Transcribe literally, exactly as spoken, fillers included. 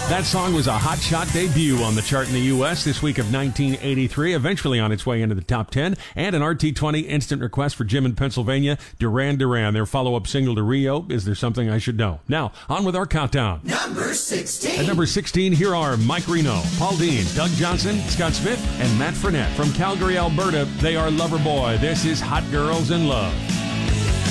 That song was a hot shot debut on the chart in the U S this week of nineteen eighty-three, eventually on its way into the top ten, and an R T twenty instant request for Jim in Pennsylvania, Duran Duran. Their follow-up single to Rio, Is There Something I Should Know? Now, on with our countdown. Number sixteen. At number sixteen, here are Mike Reno, Paul Dean, Doug Johnson, Scott Smith, and Matt Frenette. From Calgary, Alberta, they are Loverboy. This is Hot Girls in Love.